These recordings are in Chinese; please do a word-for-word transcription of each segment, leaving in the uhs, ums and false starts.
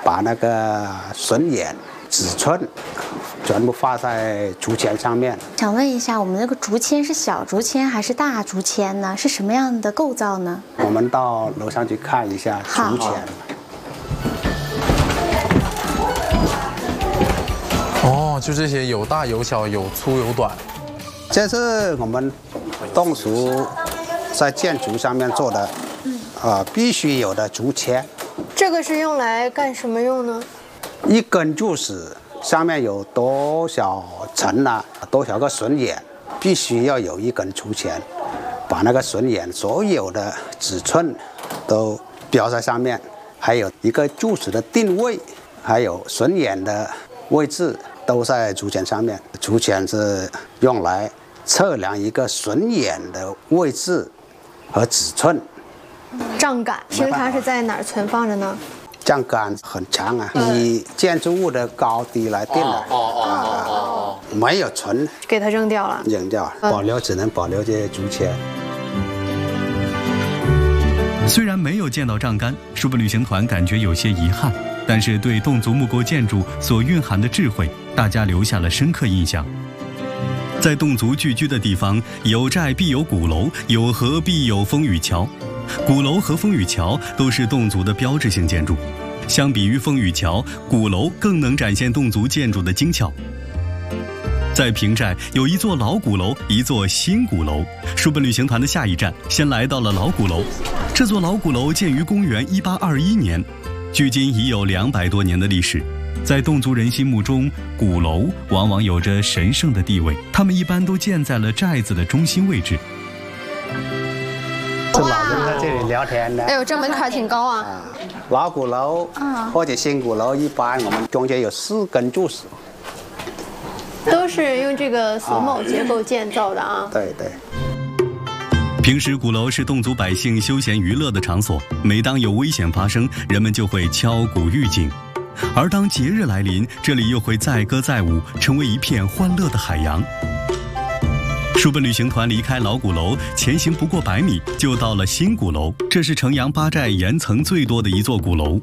把那个笋眼、子寸全部画在竹签上面。 想问一下，我们这个竹签是小竹签还是大竹签呢？是什么样的构造呢？ 我们到楼上去看一下竹签。 哦，就这些，有大有小，有粗有短。 这是我们侗族在建筑上面做的，啊、呃，必须有的竹签。 这个是用来干什么用呢？ 一根柱子上面有多少层啊，多少个笋眼，必须要有一根竹签，把那个笋眼所有的尺寸都标在上面，还有一个柱子的定位，还有笋眼的位置都在竹签上面。竹签是用来测量一个笋眼的位置和尺寸。 杖杆平常是在哪儿存放着呢？ 杖杆很长啊，以建筑物的高低来定的。 哦哦哦哦， 没有存， 给它扔掉了。 扔掉，保留只能保留这些竹签。 虽然没有见到杖杆，书本旅行团感觉有些遗憾，但是对侗族木构建筑所蕴含的智慧，大家留下了深刻印象。在侗族聚居的地方，有寨必有鼓楼，有河必有风雨桥。鼓楼和风雨桥都是侗族的标志性建筑。相比于风雨桥，鼓楼更能展现侗族建筑的精巧。在平寨有一座老鼓楼，一座新鼓楼。书本旅行团的下一站先来到了老鼓楼。这座老鼓楼建于公元一八二一年，距今已有两百多年的历史。在侗族人心目中，鼓楼往往有着神圣的地位，它们一般都建在了寨子的中心位置。 是老人在这里聊天的。 哎呦，这门槛挺高啊！ 啊老鼓楼或者新鼓楼，一般我们中间有四根柱子， 都是用这个榫卯结构建造的啊。 对对。 平时鼓楼是侗族百姓休闲娱乐的场所，每当有危险发生，人们就会敲鼓预警。而当节日来临，这里又会载歌载舞，成为一片欢乐的海洋。书本旅行团离开老鼓楼，前行不过百米，就到了新鼓楼。这是城阳八寨岩层最多的一座鼓楼。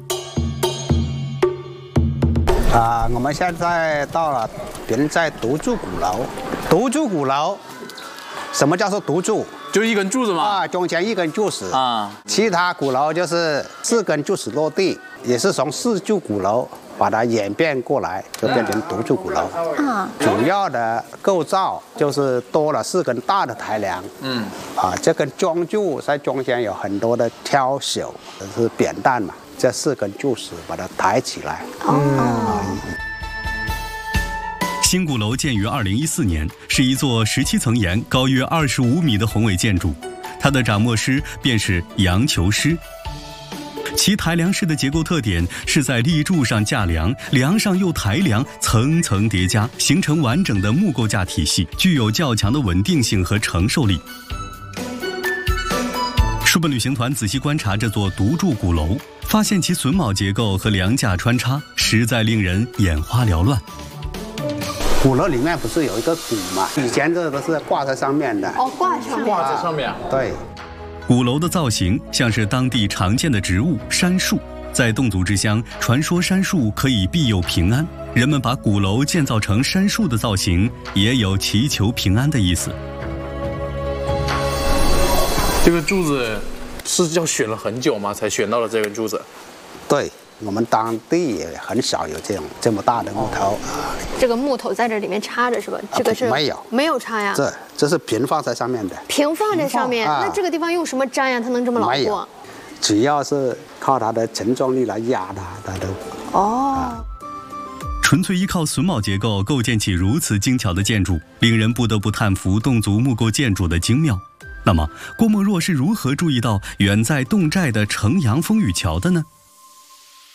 啊，我们现在到了平寨独柱鼓楼。独柱鼓楼，什么叫做独柱？ 就一根柱子嘛。 啊，中间一根柱子啊。 其他鼓楼就是四根柱子落地，也是从四柱鼓楼把它演变过来，就变成独柱鼓楼。 啊， 主要的构造就是多了四根大的抬梁。 嗯。 啊，这根中柱在中间有很多的挑朽，是扁担嘛，这四根柱子把它抬起来。 哦。 新鼓楼建于二零一四年，是一座十七层檐、高约二十五米的宏伟建筑。它的掌墨师便是杨求师。其抬梁式的结构特点是在立柱上架梁，梁上又抬梁，层层叠加，形成完整的木构架体系，具有较强的稳定性和承受力。书本旅行团仔细观察这座独柱鼓楼，发现其榫卯结构和梁架穿插，实在令人眼花缭乱。 鼓楼里面不是有一个鼓嘛？以前这都是挂在上面的。 哦，挂上面。 挂在上面。 对。 鼓楼的造型像是当地常见的植物杉树，在侗族之乡，传说杉树可以庇佑平安，人们把鼓楼建造成杉树的造型，也有祈求平安的意思。 这个柱子是要选了很久吗？才选到了这根柱子？ 对。我们当地也很少有这种这么大的木头。 这个木头在这里面插着是吧？这个是没有没有插呀。 这这是平放在上面的。 平放在上面， 啊、 那这个地方用什么粘呀？它能这么牢固？ 主要是靠它的承重力来压它，它都。 哦。 啊、 纯粹依靠榫卯结构构建起如此精巧的建筑，令人不得不叹服侗族木构建筑的精妙。那么，郭沫若是如何注意到远在侗寨的城阳风雨桥的呢？